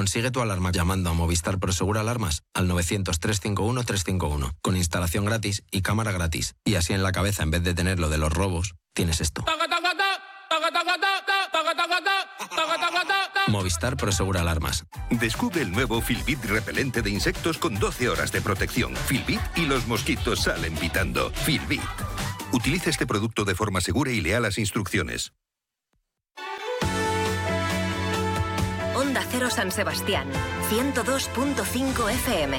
Consigue tu alarma llamando a Movistar Prosegur Alarmas al 900-351-351, con instalación gratis y cámara gratis. Y así en la cabeza, en vez de tener lo de los robos, tienes esto. Movistar Prosegur Alarmas. Descubre el nuevo Filbit repelente de insectos con 12 horas de protección. Filbit y los mosquitos salen pitando. Filbit. Utiliza este producto de forma segura y lea las instrucciones. Onda Cero San Sebastián, 102.5 FM.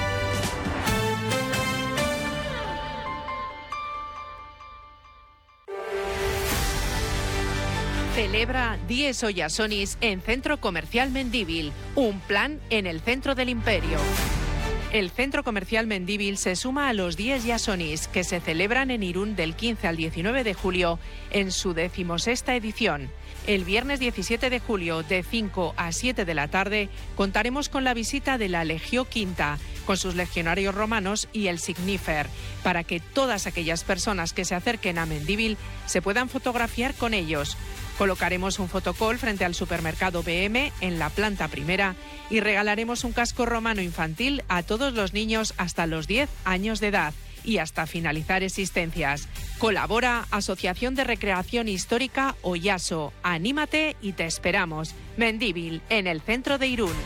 Celebra Dies Oyasonis en Centro Comercial Mendívil, un plan en el centro del imperio. El Centro Comercial Mendívil se suma a los Dies Yasonis, que se celebran en Irún del 15 al 19 de julio en su 16ª edición. El viernes 17 de julio, de 5 a 7 de la tarde, contaremos con la visita de la Legio Quinta, con sus legionarios romanos y el Signifer, para que todas aquellas personas que se acerquen a Mendívil se puedan fotografiar con ellos. Colocaremos un fotocall frente al supermercado BM en la planta primera y regalaremos un casco romano infantil a todos los niños hasta los 10 años de edad y hasta finalizar existencias. Colabora Asociación de Recreación Histórica Oyaso. Anímate y te esperamos. Mendívil, en el centro de Irún.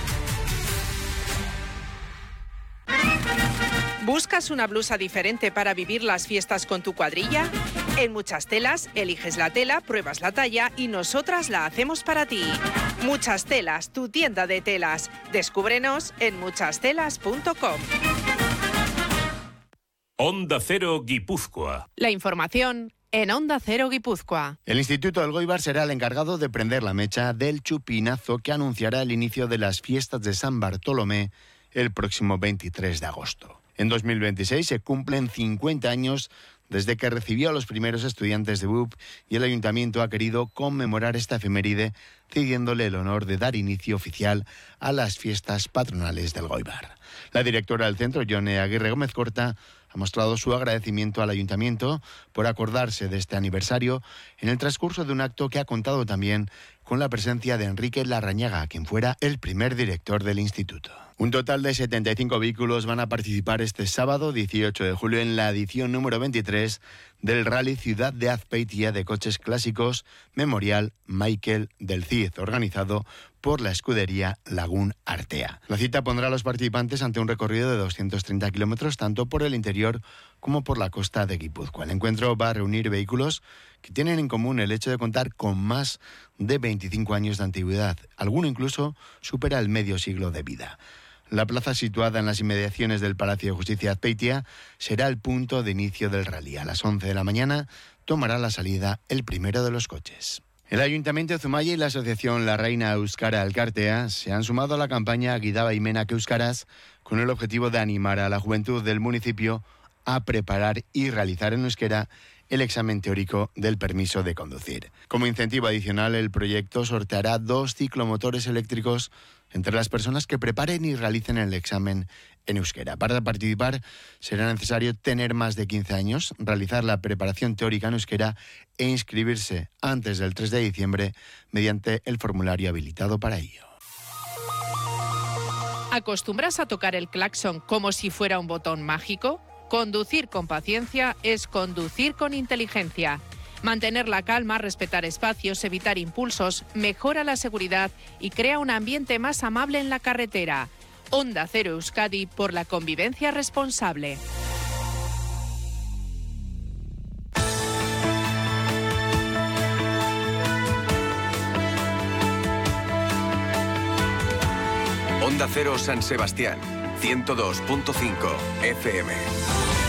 ¿Buscas una blusa diferente para vivir las fiestas con tu cuadrilla? En Muchas Telas, eliges la tela, pruebas la talla y nosotras la hacemos para ti. Muchas Telas, tu tienda de telas. Descúbrenos en muchastelas.com. Onda Cero Guipúzcoa. La información en Onda Cero Guipúzcoa. El Instituto del Elgoibar será el encargado de prender la mecha del chupinazo que anunciará el inicio de las fiestas de San Bartolomé el próximo 23 de agosto. En 2026 se cumplen 50 años desde que recibió a los primeros estudiantes de BUP y el Ayuntamiento ha querido conmemorar esta efeméride cediéndole el honor de dar inicio oficial a las fiestas patronales del Elgoibar. La directora del centro, Yone Aguirre Gómez Corta, ha mostrado su agradecimiento al Ayuntamiento por acordarse de este aniversario en el transcurso de un acto que ha contado también con la presencia de Enrique Larrañaga, quien fuera el primer director del instituto. Un total de 75 vehículos van a participar este sábado 18 de julio en la edición número 23 del Rally Ciudad de Azpeitia de coches clásicos Memorial Michael del Cid, organizado por la escudería Lagún Artea. La cita pondrá a los participantes ante un recorrido de 230 kilómetros tanto por el interior como por la costa de Guipúzcoa. El encuentro va a reunir vehículos que tienen en común el hecho de contar con más de 25 años de antigüedad. Alguno incluso supera el medio siglo de vida. La plaza, situada en las inmediaciones del Palacio de Justicia de Azpeitia, será el punto de inicio del rally. A las 11 de la mañana tomará la salida el primero de los coches. El Ayuntamiento de Zumaia y la Asociación La Reina Euskara Elkartea se han sumado a la campaña Guidaba Imenak Euskaraz con el objetivo de animar a la juventud del municipio a preparar y realizar en euskera el examen teórico del permiso de conducir. Como incentivo adicional, el proyecto sorteará 2 ciclomotores eléctricos entre las personas que preparen y realicen el examen en euskera. Para participar será necesario tener más de 15 años, realizar la preparación teórica en euskera e inscribirse antes del 3 de diciembre mediante el formulario habilitado para ello. ¿Acostumbras a tocar el claxon como si fuera un botón mágico? Conducir con paciencia es conducir con inteligencia. Mantener la calma, respetar espacios, evitar impulsos, mejora la seguridad y crea un ambiente más amable en la carretera. Onda Cero Euskadi por la convivencia responsable. Onda Cero San Sebastián, 102.5 FM.